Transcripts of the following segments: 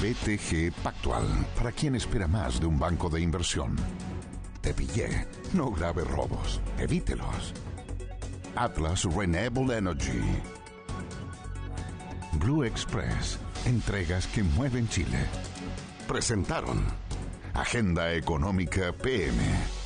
BTG Pactual, para quien espera más de un banco de inversión. Te pillé. No grave robos. Evítelos. Atlas Renewable Energy. Blue Express. Entregas que mueven Chile. Presentaron Agenda Económica PM.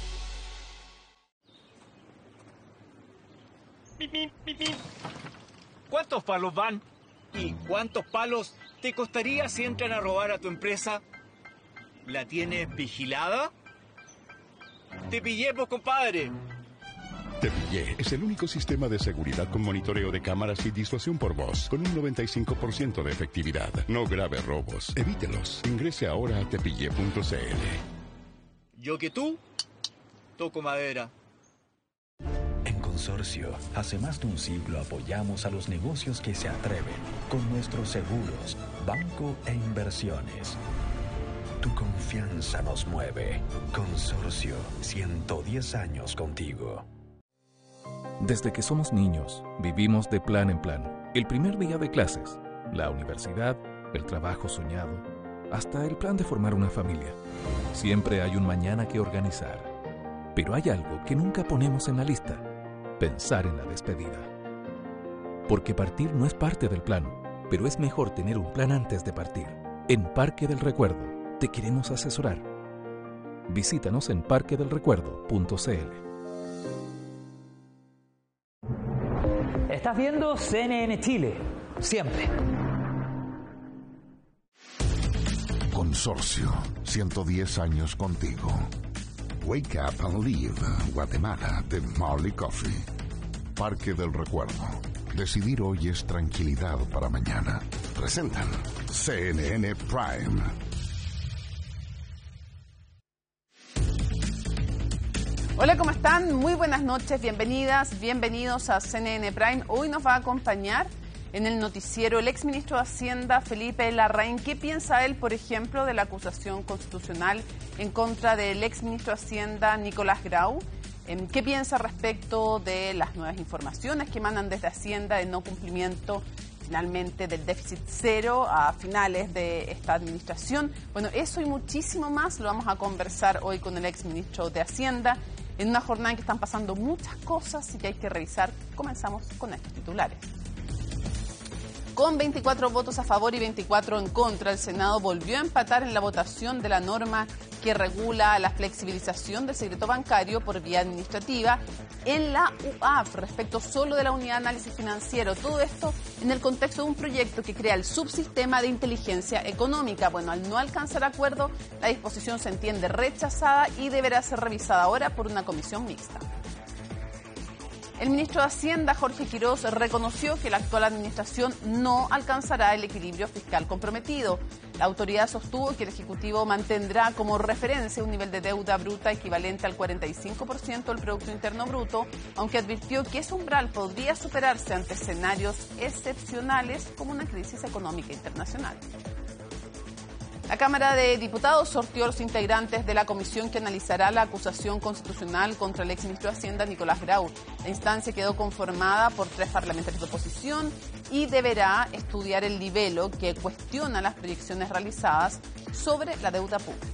¿Cuántos palos van? ¿Y cuántos palos te costaría si entran a robar a tu empresa? ¿La tienes vigilada? ¡Te pillé, pues, compadre! Te Pillé es el único sistema de seguridad con monitoreo de cámaras y disuasión por voz, con un 95% de efectividad. No grave robos. Evítelos. Ingrese ahora a tepillé.cl. Yo que tú, toco madera. En Consorcio, hace más de un siglo apoyamos a los negocios que se atreven con nuestros seguros, banco e inversiones. Tu confianza nos mueve. Consorcio, 110 años contigo. Desde que somos niños, vivimos de plan en plan. El primer día de clases, la universidad, el trabajo soñado, hasta el plan de formar una familia. Siempre hay un mañana que organizar. Pero hay algo que nunca ponemos en la lista: pensar en la despedida. Porque partir no es parte del plan, pero es mejor tener un plan antes de partir. En Parque del Recuerdo te queremos asesorar. Visítanos en parquedelrecuerdo.cl. Estás viendo CNN Chile, siempre. Consorcio, 110 años contigo. Wake Up and Live, Guatemala, de Marley Coffee. Parque del Recuerdo. Decidir hoy es tranquilidad para mañana. Presentan CNN Prime. Hola, ¿cómo están? Muy buenas noches, bienvenidas, bienvenidos a CNN Prime. Hoy nos va a acompañar en el noticiero el exministro de Hacienda, Felipe Larraín. ¿Qué piensa él, por ejemplo, de la acusación constitucional en contra del exministro de Hacienda, Nicolás Grau? ¿Qué piensa respecto de las nuevas informaciones que emanan desde Hacienda de no cumplimiento finalmente del déficit cero a finales de esta administración? Bueno, eso y muchísimo más lo vamos a conversar hoy con el exministro de Hacienda, en una jornada en que están pasando muchas cosas y que hay que revisar. Comenzamos con estos titulares. Con 24 votos a favor y 24 en contra, el Senado volvió a empatar en la votación de la norma que regula la flexibilización del secreto bancario por vía administrativa en la UAF, respecto solo de la unidad de análisis financiero. Todo esto en el contexto de un proyecto que crea el subsistema de inteligencia económica. Bueno, al no alcanzar acuerdo, la disposición se entiende rechazada y deberá ser revisada ahora por una comisión mixta. El ministro de Hacienda, Jorge Quiroz, reconoció que la actual administración no alcanzará el equilibrio fiscal comprometido. La autoridad sostuvo que el Ejecutivo mantendrá como referencia un nivel de deuda bruta equivalente al 45% del Producto Interno Bruto, aunque advirtió que ese umbral podría superarse ante escenarios excepcionales como una crisis económica internacional. La Cámara de Diputados sorteó a los integrantes de la comisión que analizará la acusación constitucional contra el exministro de Hacienda, Nicolás Grau. La instancia quedó conformada por 3 parlamentarios de oposición y deberá estudiar el libelo que cuestiona las proyecciones realizadas sobre la deuda pública.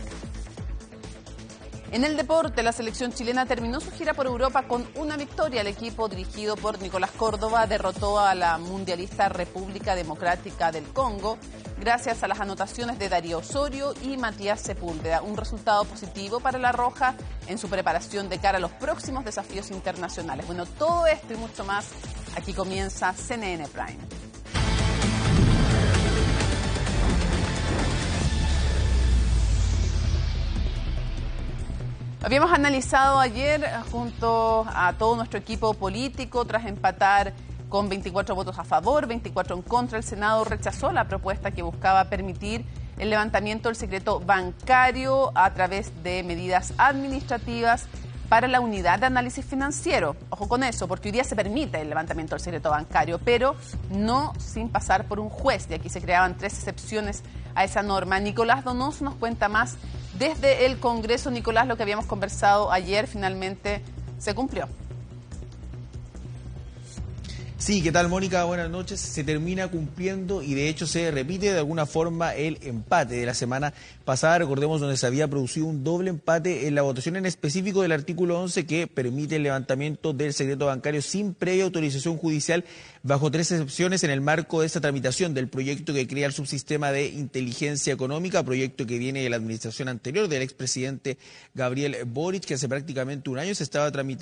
En el deporte, la selección chilena terminó su gira por Europa con una victoria. El equipo dirigido por Nicolás Córdoba derrotó a la mundialista República Democrática del Congo gracias a las anotaciones de Darío Osorio y Matías Sepúlveda. Un resultado positivo para la Roja en su preparación de cara a los próximos desafíos internacionales. Bueno, todo esto y mucho más, aquí comienza CNN Prime. Habíamos analizado ayer junto a todo nuestro equipo político, tras empatar con 24 votos a favor, 24 en contra, el Senado rechazó la propuesta que buscaba permitir el levantamiento del secreto bancario a través de medidas administrativas para la unidad de análisis financiero. Ojo con eso, porque hoy día se permite el levantamiento del secreto bancario, pero no sin pasar por un juez, y aquí se creaban 3 excepciones a esa norma. Nicolás Donoso nos cuenta más desde el Congreso. Nicolás, lo que habíamos conversado ayer finalmente se cumplió. Sí, ¿qué tal, Mónica? Buenas noches. Se termina cumpliendo y de hecho se repite de alguna forma el empate de la semana pasada. Recordemos donde se había producido un doble empate en la votación en específico del artículo 11 que permite el levantamiento del secreto bancario sin previa autorización judicial bajo 3 excepciones en el marco de esta tramitación del proyecto que crea el subsistema de inteligencia económica, proyecto que viene de la administración anterior del expresidente Gabriel Boric, que hace prácticamente un año se estaba tramitando